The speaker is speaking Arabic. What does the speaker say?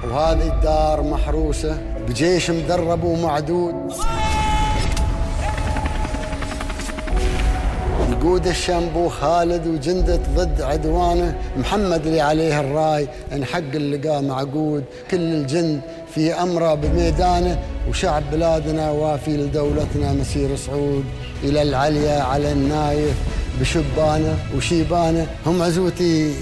وهذه الدار محروسة بجيش مدرب ومعدود، يقود الشنبو خالد وجندة ضد عدوانه، محمد اللي عليه الراي ان حق اللقاء معقود، كل الجند في أمره بميدانه، وشعب بلادنا وافي لدولتنا مسير صعود، إلى العليا على النايف بشبانه وشيبانه. هم عزوتي